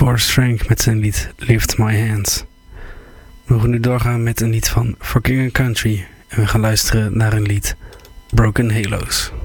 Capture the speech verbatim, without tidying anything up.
Forrest Frank met zijn lied Lift My Hands. We gaan nu doorgaan met een lied van For King and Country en we gaan luisteren naar een lied Broken Halos.